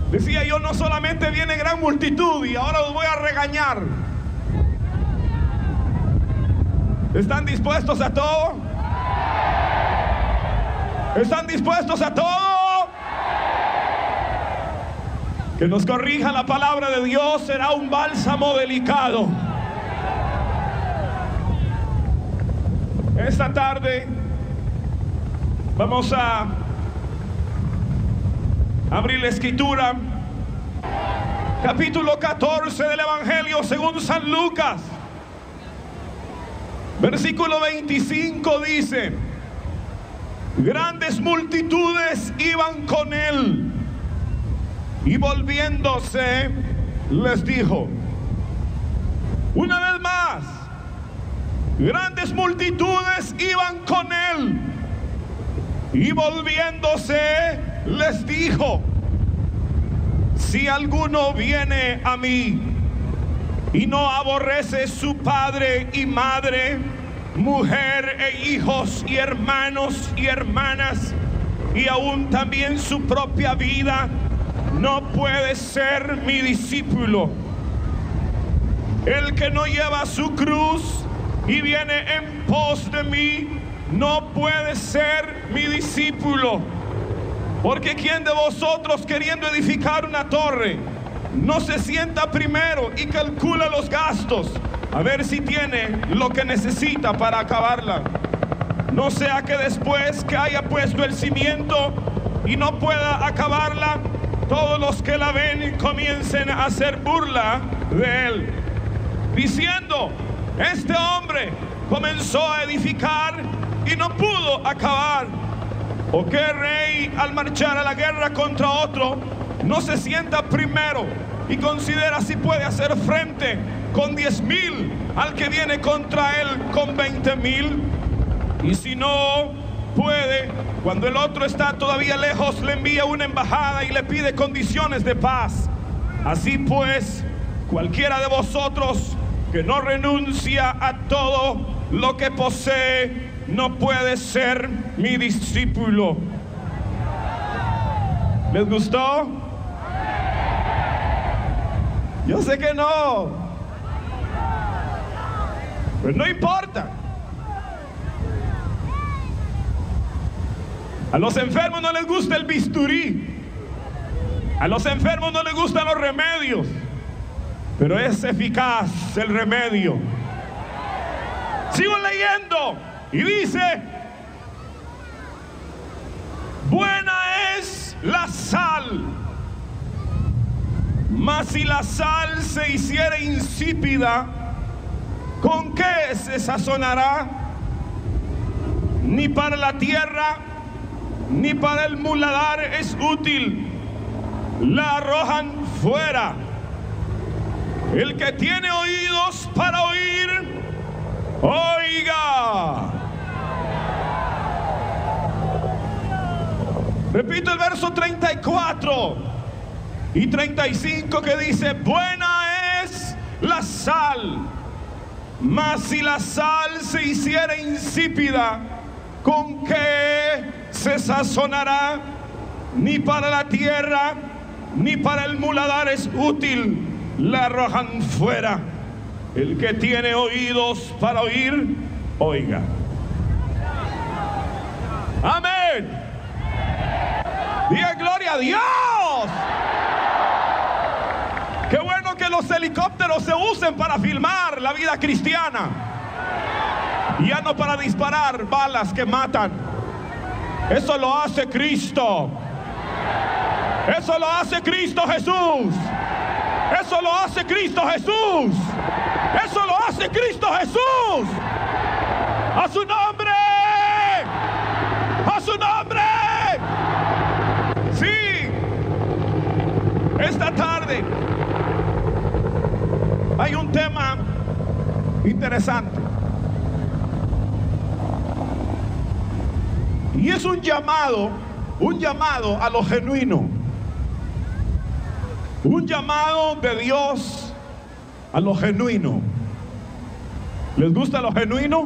Decía yo, no solamente viene gran multitud y ahora los voy a regañar. ¿Están dispuestos a todo? ¿Están dispuestos a todo? Que nos corrija la palabra de Dios será un bálsamo delicado. Esta tarde vamos a abrir la escritura, capítulo 14 del Evangelio según San Lucas, versículo 25 dice: grandes multitudes iban con él, y volviéndose les dijo, una vez más, grandes multitudes iban con él, y volviéndose les dijo, si alguno viene a mí y no aborrece su padre y madre, mujer e hijos y hermanos y hermanas, y aún también su propia vida, no puede ser mi discípulo. El que no lleva su cruz y viene en pos de mí, no puede ser mi discípulo. Porque ¿quién de vosotros, queriendo edificar una torre, no se sienta primero y calcula los gastos, a ver si tiene lo que necesita para acabarla? No sea que después que haya puesto el cimiento y no pueda acabarla, todos los que la ven comiencen a hacer burla de él, diciendo, este hombre comenzó a edificar y no pudo acabar. ¿O qué rey al marchar a la guerra contra otro no se sienta primero y considera si puede hacer frente con 10,000 al que viene contra él con 20,000? Y si no puede, cuando el otro está todavía lejos, le envía una embajada y le pide condiciones de paz. Así pues, cualquiera de vosotros que no renuncia a todo lo que posee, no puede ser mi discípulo. ¿Les gustó? Yo sé que no. Pero no importa. A los enfermos no les gusta el bisturí. A los enfermos no les gustan los remedios. Pero es eficaz el remedio. Sigo leyendo. Y dice, buena es la sal, mas si la sal se hiciera insípida, ¿con qué se sazonará? Ni para la tierra, ni para el muladar es útil, la arrojan fuera. El que tiene oídos para oír, oiga. Repito el verso 34 y 35 que dice, buena es la sal, mas si la sal se hiciera insípida, ¿con qué se sazonará? Ni para la tierra, ni para el muladar es útil, la arrojan fuera. El que tiene oídos para oír, oiga. Amén. Diga gloria a Dios. Qué bueno que los helicópteros se usen para filmar la vida cristiana, y ya no para disparar balas que matan. Eso lo hace Cristo. Eso lo hace Cristo Jesús. Eso lo hace Cristo Jesús. Eso lo hace Cristo Jesús. A su nombre. A su nombre. Sí. Esta tarde hay un tema interesante. Y es un llamado a lo genuino. Un llamado de Dios a lo genuino. ¿Les gusta lo genuino?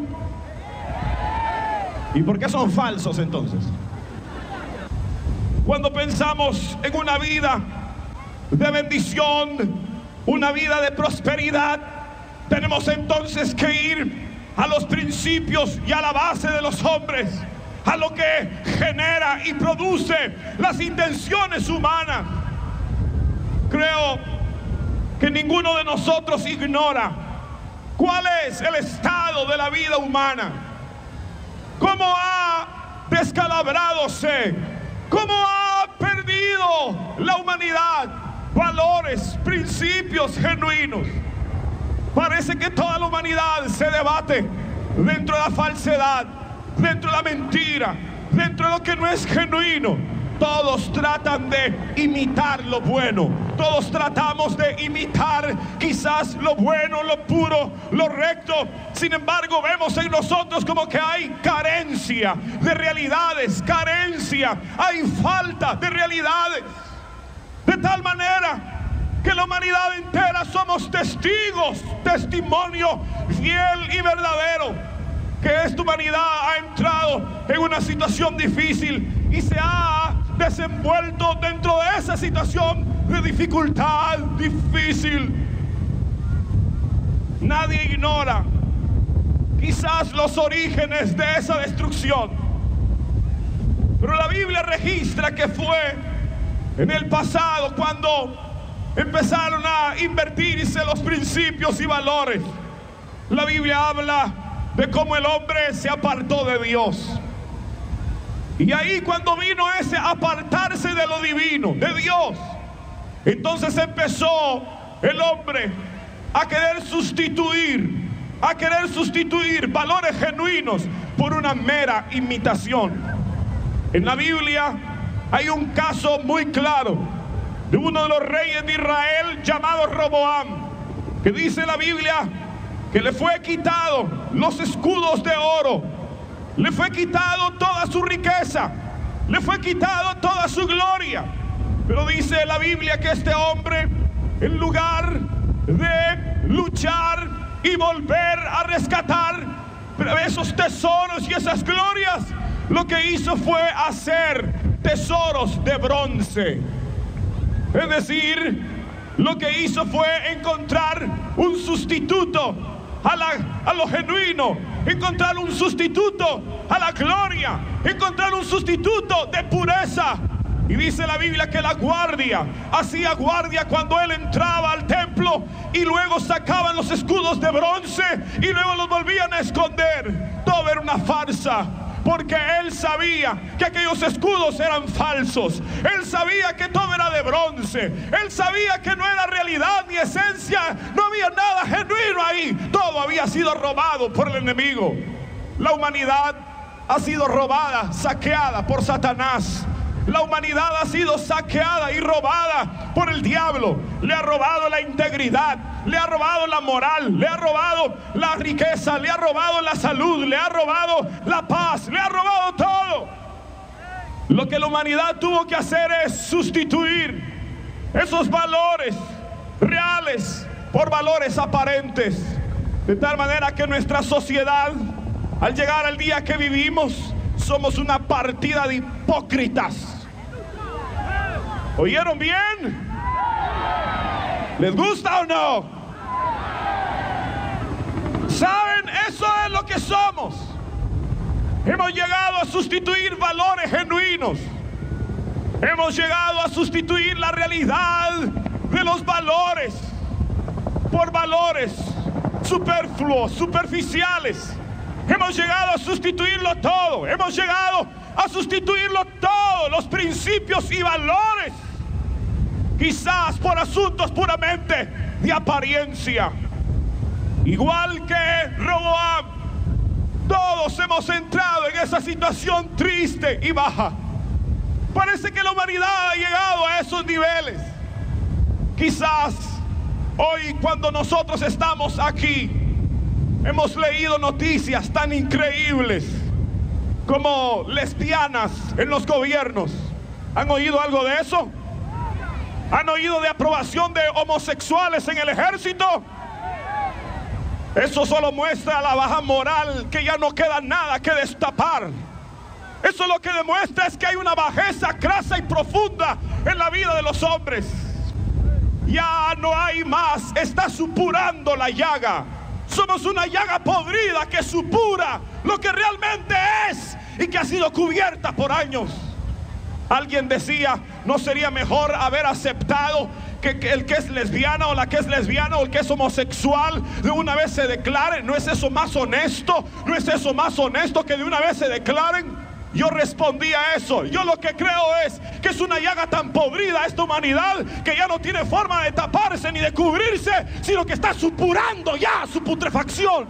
¿Y por qué son falsos entonces? Cuando pensamos en una vida de bendición, una vida de prosperidad, tenemos entonces que ir a los principios y a la base de los hombres, a lo que genera y produce las intenciones humanas. Creo que ninguno de nosotros ignora cuál es el estado de la vida humana, cómo ha descalabradose, cómo ha perdido la humanidad valores, principios genuinos. Parece que toda la humanidad se debate dentro de la falsedad, dentro de la mentira, dentro de lo que no es genuino. Todos tratan de imitar lo bueno. Todos tratamos de imitar quizás lo bueno, lo puro, lo recto. Sin embargo, vemos en nosotros como que hay carencia de realidades, carencia, hay falta de realidades. De tal manera que la humanidad entera somos testigos, testimonio fiel y verdadero, que esta humanidad ha entrado en una situación difícil y se ha desenvuelto dentro de esa situación de dificultad difícil. Nadie ignora quizás los orígenes de esa destrucción, pero la Biblia registra que fue en el pasado cuando empezaron a invertirse los principios y valores. La Biblia habla de cómo el hombre se apartó de Dios. Y ahí cuando vino ese apartarse de lo divino, de Dios, entonces empezó el hombre a querer sustituir valores genuinos por una mera imitación. En la Biblia hay un caso muy claro de uno de los reyes de Israel llamado Roboam, que dice la Biblia que le fue quitado los escudos de oro, le fue quitado toda su riqueza, le fue quitado toda su gloria. Pero dice la Biblia que este hombre, en lugar de luchar y volver a rescatar esos tesoros y esas glorias, lo que hizo fue hacer tesoros de bronce. Es decir, lo que hizo fue encontrar un sustituto a lo genuino, encontrar un sustituto a la gloria, encontrar un sustituto de pureza. Y dice la Biblia que la guardia hacía guardia cuando él entraba al templo, y luego sacaban los escudos de bronce y luego los volvían a esconder. Todo era una farsa, porque él sabía que aquellos escudos eran falsos. Él sabía que todo era de bronce. Él sabía que no era realidad ni esencia. No había nada genuino ahí. Todo había sido robado por el enemigo. La humanidad ha sido robada, saqueada por Satanás. La humanidad ha sido saqueada y robada por el diablo. Le ha robado la integridad, le ha robado la moral, le ha robado la riqueza, le ha robado la salud, le ha robado la paz, le ha robado todo. Lo que la humanidad tuvo que hacer es sustituir esos valores reales por valores aparentes. De tal manera que nuestra sociedad, al llegar al día que vivimos, somos una partida de hipócritas. ¿Oyeron bien? ¿Les gusta o no? ¿Saben? Eso es lo que somos. Hemos llegado a sustituir valores genuinos. Hemos llegado a sustituir la realidad de los valores por valores superfluos, superficiales. Hemos llegado a sustituirlo todo. Hemos llegado a sustituirlo todo, los principios y valores, quizás por asuntos puramente de apariencia. Igual que Roboam, todos hemos entrado en esa situación triste y baja. Parece que la humanidad ha llegado a esos niveles. Quizás hoy, cuando nosotros estamos aquí, hemos leído noticias tan increíbles como lesbianas en los gobiernos. ¿Han oído algo de eso? ¿Han oído de aprobación de homosexuales en el ejército? Eso solo muestra la baja moral, que ya no queda nada que destapar. Eso lo que demuestra es que hay una bajeza crasa y profunda en la vida de los hombres. Ya no hay más, está supurando la llaga. Somos una llaga podrida que supura lo que realmente es y que ha sido cubierta por años. Alguien decía, ¿no sería mejor haber aceptado que el que es lesbiana o la que es lesbiana o el que es homosexual de una vez se declare? ¿No es eso más honesto? ¿No es eso más honesto que de una vez se declaren? Yo respondí a eso. Yo lo que creo es que es una llaga tan podrida esta humanidad que ya no tiene forma de taparse ni de cubrirse, sino que está supurando ya su putrefacción.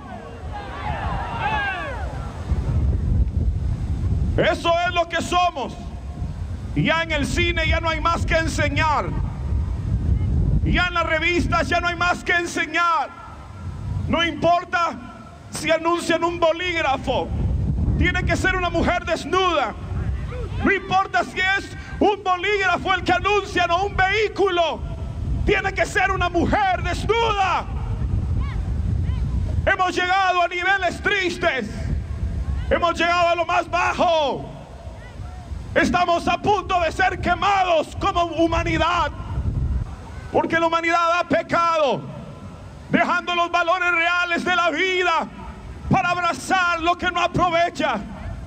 Eso es lo que somos. Ya en el cine ya no hay más que enseñar. Ya en las revistas ya no hay más que enseñar. No importa si anuncian un bolígrafo, tiene que ser una mujer desnuda. No importa si es un bolígrafo el que anuncian o un vehículo, tiene que ser una mujer desnuda. Hemos llegado a niveles tristes. Hemos llegado a lo más bajo. Estamos a punto de ser quemados como humanidad, porque la humanidad ha pecado, dejando los valores reales de la vida para abrazar lo que no aprovecha.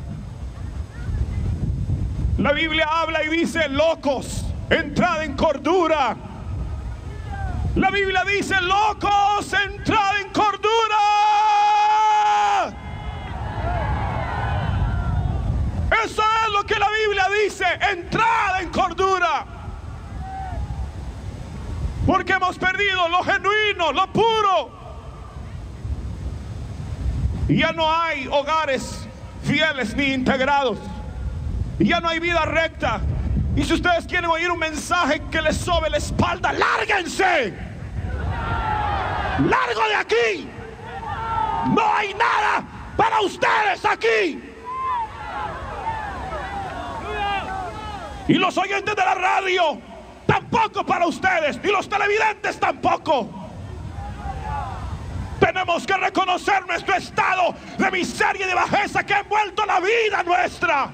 La Biblia habla y dice: locos, entrad en cordura. La Biblia dice: locos, entrad en cordura. Eso es lo que la Biblia dice: entrad en cordura. Porque hemos perdido lo genuino, lo puro. Y ya no hay hogares fieles ni integrados. Y ya no hay vida recta. Y si ustedes quieren oír un mensaje que les sobe la espalda, ¡lárguense! ¡Largo de aquí! No hay nada para ustedes aquí. Y los oyentes de la radio tampoco para ustedes. Y los televidentes tampoco. Tenemos que reconocer nuestro estado de miseria y de bajeza que ha envuelto la vida nuestra.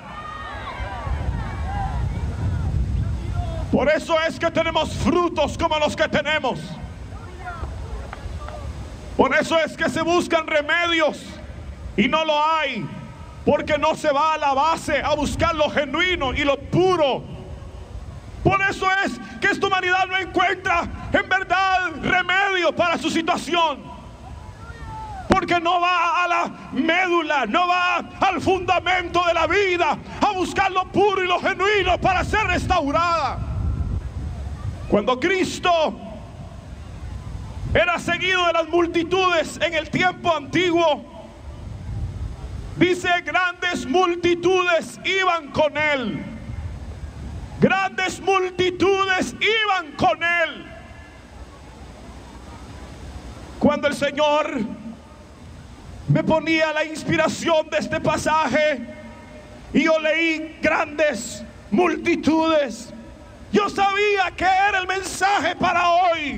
Por eso es que tenemos frutos como los que tenemos. Por eso es que se buscan remedios y no lo hay, porque no se va a la base a buscar lo genuino y lo puro. Por eso es que esta humanidad no encuentra en verdad remedio para su situación, porque no va a la médula, no va al fundamento de la vida a buscar lo puro y lo genuino para ser restaurada. Cuando Cristo era seguido de las multitudes en el tiempo antiguo, dice: grandes multitudes iban con él. Grandes multitudes iban con él. Cuando el Señor me ponía la inspiración de este pasaje y yo leí grandes multitudes, yo sabía que era el mensaje para hoy.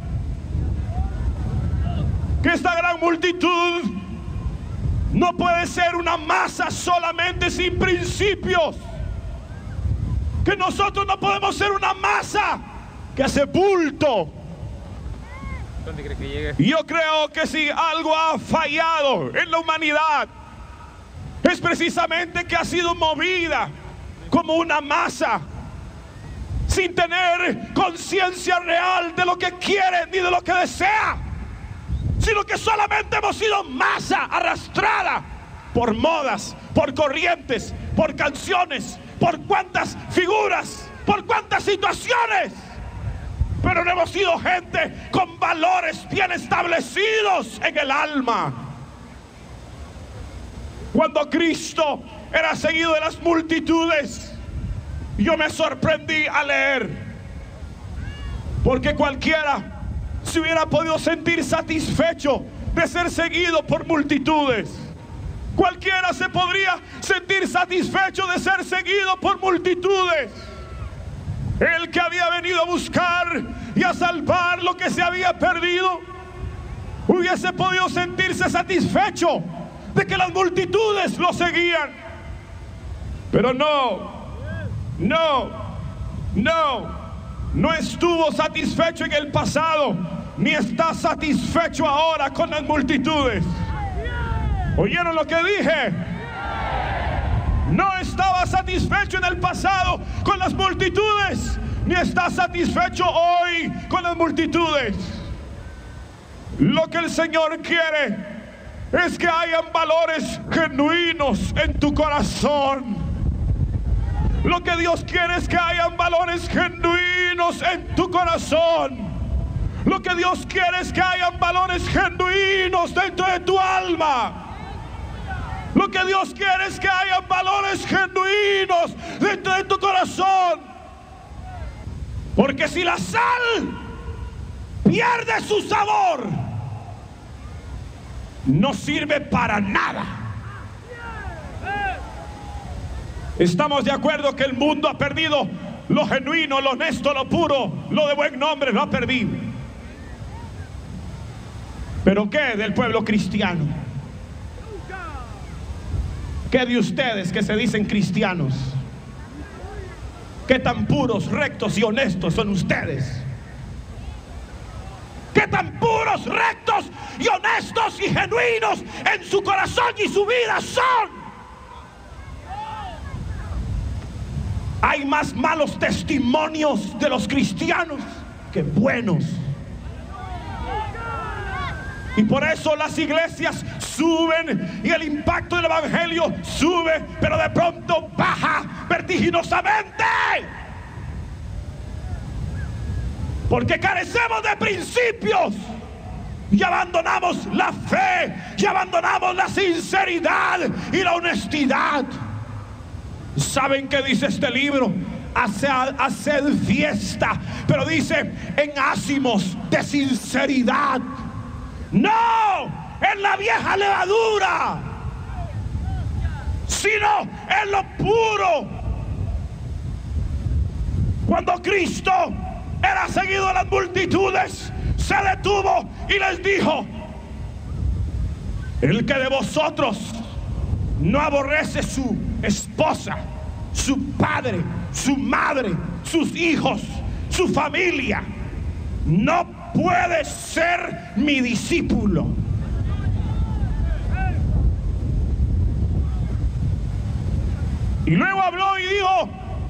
Que esta gran multitud no puede ser una masa solamente sin principios. Que nosotros no podemos ser una masa que hace bulto. ¿Dónde cree que llegue? Y yo creo que si algo ha fallado en la humanidad, es precisamente que ha sido movida como una masa, sin tener conciencia real de lo que quiere ni de lo que desea, sino que solamente hemos sido masa arrastrada por modas, por corrientes, por canciones, por cuantas figuras, por cuantas situaciones. Pero no hemos sido gente con valores bien establecidos en el alma. Cuando Cristo era seguido de las multitudes, yo me sorprendí a leer, porque cualquiera se hubiera podido sentir satisfecho de ser seguido por multitudes. Cualquiera se podría sentir satisfecho de ser seguido por multitudes. El que había venido a buscar y a salvar lo que se había perdido, hubiese podido sentirse satisfecho de que las multitudes lo seguían. Pero no. no estuvo satisfecho en el pasado, ni está satisfecho ahora con las multitudes. ¿Oyeron lo que dije? No estaba satisfecho en el pasado con las multitudes, ni está satisfecho hoy con las multitudes. Lo que el Señor quiere es que hayan valores genuinos en tu corazón. Lo que Dios quiere es que hayan valores genuinos en tu corazón. Lo que Dios quiere es que hayan valores genuinos dentro de tu alma. Lo que Dios quiere es que hayan valores genuinos dentro de tu corazón. Porque si la sal pierde su sabor, no sirve para nada. Estamos de acuerdo que el mundo ha perdido lo genuino, lo honesto, lo puro, lo de buen nombre, lo ha perdido. ¿Pero qué del pueblo cristiano? ¿Qué de ustedes que se dicen cristianos? ¿Qué tan puros, rectos y honestos son ustedes? ¿Qué tan puros, rectos y honestos y genuinos en su corazón y su vida son? Hay más malos testimonios de los cristianos que buenos. Y por eso las iglesias suben y el impacto del evangelio sube, pero de pronto baja vertiginosamente. Porque carecemos de principios y abandonamos la fe y abandonamos la sinceridad y la honestidad. ¿Saben qué dice este libro? Haced fiesta, pero dice en ázimos de sinceridad. No en la vieja levadura, sino en lo puro. Cuando Cristo era seguido de las multitudes, se detuvo y les dijo: el que de vosotros no aborrece su esposa, su padre, su madre, sus hijos, su familia, no puede ser mi discípulo. Y luego habló y dijo: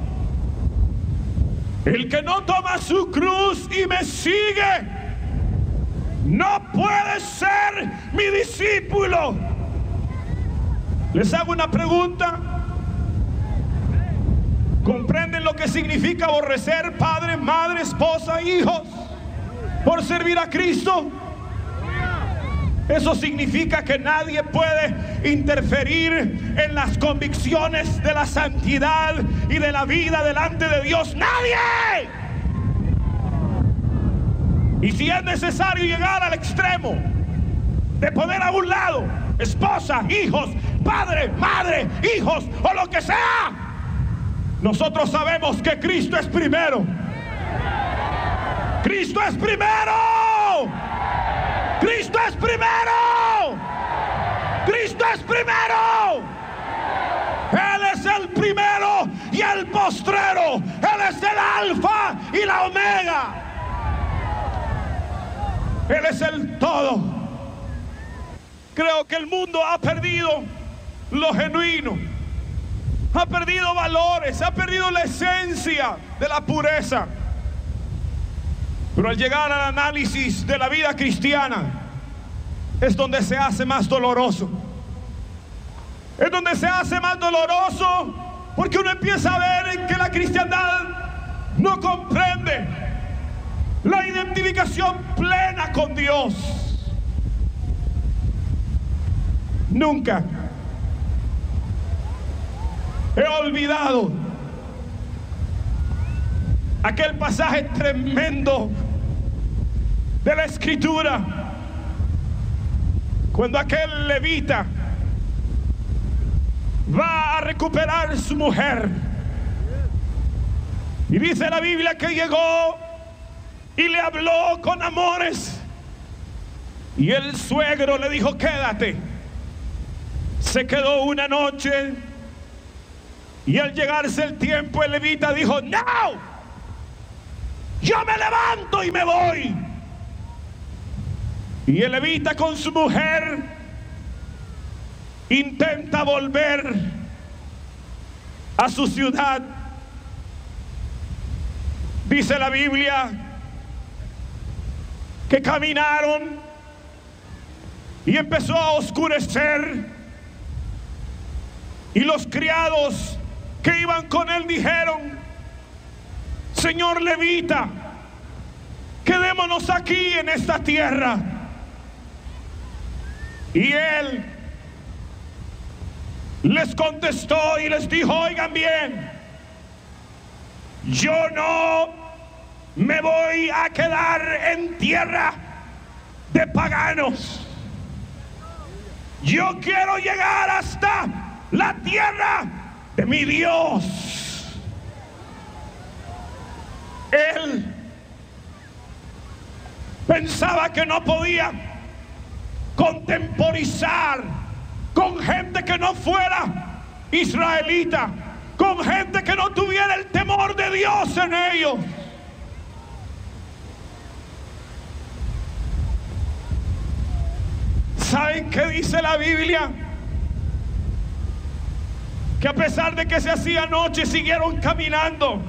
el que no toma su cruz y me sigue, no puede ser mi discípulo. Les hago una pregunta. ¿Comprenden lo que significa aborrecer padre, madre, esposa, hijos por servir a Cristo? Eso significa que nadie puede interferir en las convicciones de la santidad y de la vida delante de Dios. ¡Nadie! Y si es necesario llegar al extremo de poner a un lado esposa, hijos, padre, madre, hijos o lo que sea, nosotros sabemos que Cristo es primero. Cristo es primero. Cristo es primero. Cristo es primero. Él es el primero y el postrero. Él es el alfa y la omega. Él es el todo. Creo que el mundo ha perdido lo genuino, ha perdido valores, ha perdido la esencia de la pureza. Pero al llegar al análisis de la vida cristiana es donde se hace más doloroso. Es donde se hace más doloroso porque uno empieza a ver que la cristiandad no comprende la identificación plena con Dios. Nunca he olvidado aquel pasaje tremendo de la Escritura, cuando aquel levita va a recuperar su mujer, y dice la Biblia que llegó y le habló con amores, y el suegro le dijo: quédate. Se quedó una noche, y al llegarse el tiempo el levita dijo: no, yo me levanto y me voy. Y el levita con su mujer intenta volver a su ciudad. Dice la Biblia que caminaron y empezó a oscurecer, y los criados que iban con él dijeron: Señor levita, quedémonos aquí en esta tierra. Y él les contestó y les dijo: oigan bien, yo no me voy a quedar en tierra de paganos. Yo quiero llegar hasta la tierra de mi Dios. Él pensaba que no podía contemporizar con gente que no fuera israelita, con gente que no tuviera el temor de Dios en ellos. ¿Saben qué dice la Biblia? Que a pesar de que se hacía noche, siguieron caminando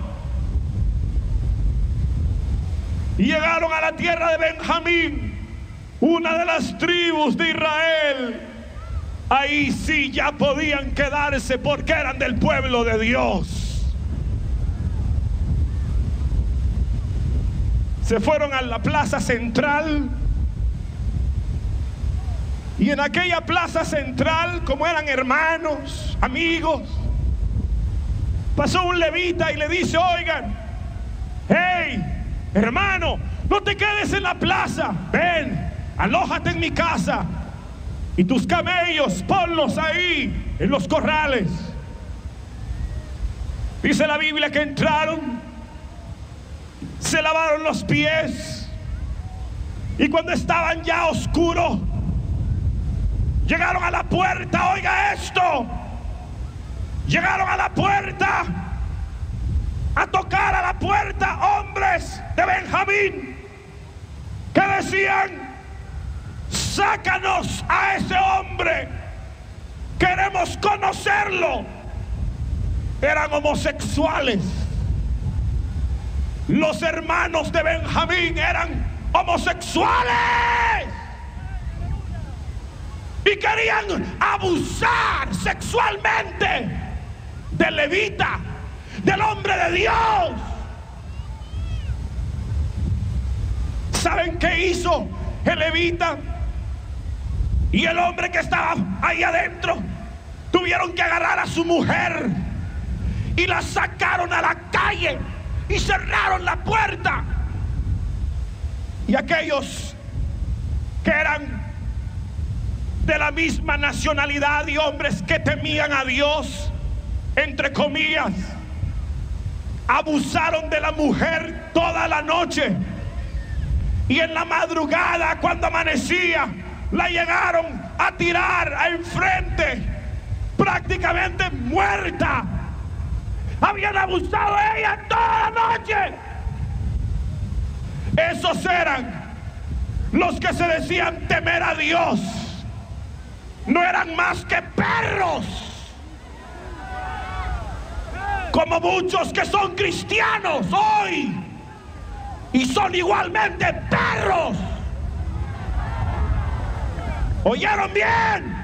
y llegaron a la tierra de Benjamín, una de las tribus de Israel. Ahí sí ya podían quedarse porque eran del pueblo de Dios. Se fueron a la plaza central, y en aquella plaza central, como eran hermanos, amigos, pasó un levita y le dice: oigan, hey, hermano, no te quedes en la plaza, ven, alójate en mi casa, y tus camellos ponlos ahí en los corrales. Dice la Biblia que entraron, se lavaron los pies, y cuando estaban ya oscuros, llegaron a la puerta. Oiga esto, llegaron a la puerta, a tocar a la puerta, hombres de Benjamín que decían: sácanos a ese hombre, queremos conocerlo. Eran homosexuales. Los hermanos de Benjamín eran homosexuales y querían abusar sexualmente del levita, del hombre de Dios. ¿Saben qué hizo el levita y el hombre que estaba ahí adentro? Tuvieron que agarrar a su mujer y la sacaron a la calle y cerraron la puerta. Y aquellos que eran de la misma nacionalidad y hombres que temían a Dios, entre comillas, abusaron de la mujer toda la noche, y en la madrugada, cuando amanecía, la llegaron a tirar a enfrente, prácticamente muerta. Habían abusado de ella toda la noche. Esos eran los que se decían temer a Dios. No eran más que perros, como muchos que son cristianos hoy y son igualmente perros. ¿Oyeron bien?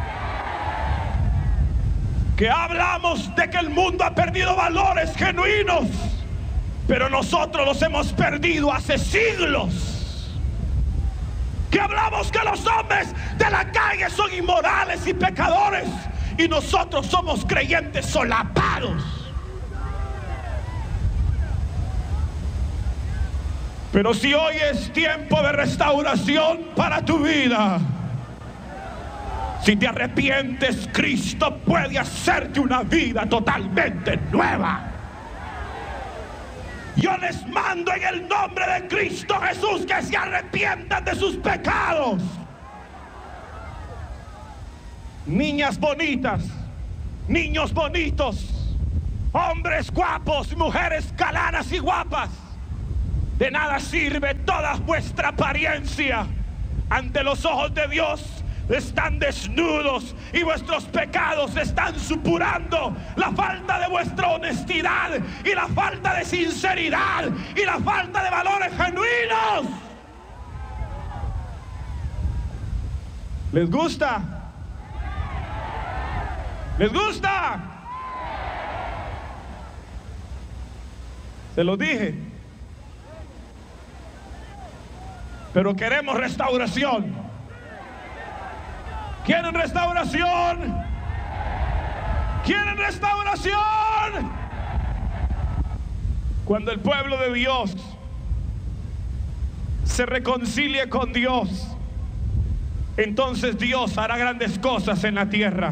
Que hablamos de que el mundo ha perdido valores genuinos, pero nosotros los hemos perdido hace siglos. Que hablamos que los hombres de la calle son inmorales y pecadores, y nosotros somos creyentes solapados. Pero si hoy es tiempo de restauración para tu vida, si te arrepientes, Cristo puede hacerte una vida totalmente nueva. Yo les mando en el nombre de Cristo Jesús que se arrepientan de sus pecados. Niñas bonitas, niños bonitos, hombres guapos, mujeres galanas y guapas, De nada sirve toda vuestra apariencia. Ante los ojos de Dios están desnudos y vuestros pecados están supurando la falta de vuestra honestidad y la falta de sinceridad y la falta de valores genuinos. ¿Les gusta? ¿Les gusta? Se lo dije. Pero queremos restauración. ¿Quieren restauración? ¿Quieren restauración? Cuando el pueblo de Dios se reconcilie con Dios, entonces Dios hará grandes cosas en la tierra.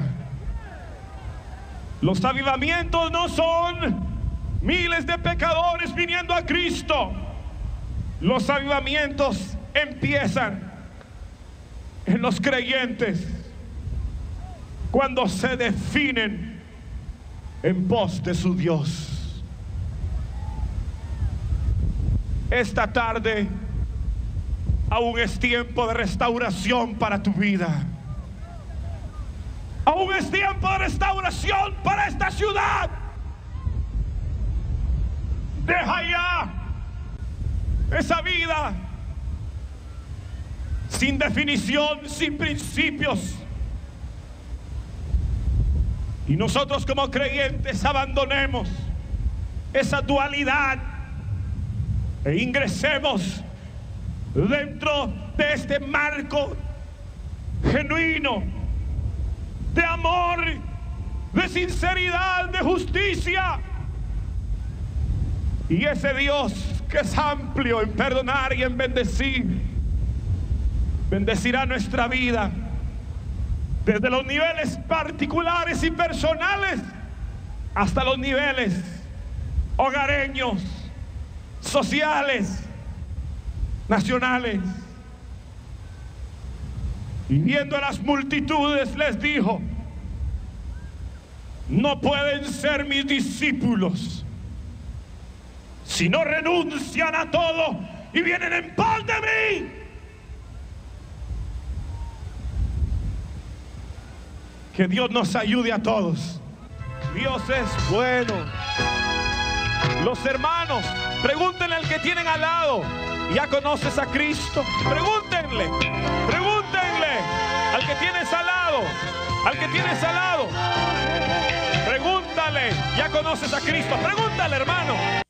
Los avivamientos no son miles de pecadores viniendo a Cristo. Los avivamientos empiezan en los creyentes cuando se definen en pos de su Dios. Esta tarde aún es tiempo de restauración para tu vida. Aún es tiempo de restauración para esta ciudad. Deja ya esa vida sin definición, sin principios. Y nosotros como creyentes abandonemos esa dualidad e ingresemos dentro de este marco genuino de amor, de sinceridad, de justicia. Y ese Dios que es amplio en perdonar y en bendecir, bendecirá nuestra vida desde los niveles particulares y personales hasta los niveles hogareños, sociales, nacionales. Y viendo a las multitudes les dijo: no pueden ser mis discípulos si no renuncian a todo y vienen en pos de mí. Que Dios nos ayude a todos. Dios es bueno. Los hermanos, pregúntenle al que tienen al lado: ¿ya conoces a Cristo? Pregúntenle al que tienes al lado, pregúntale: ¿ya conoces a Cristo? Pregúntale, hermano.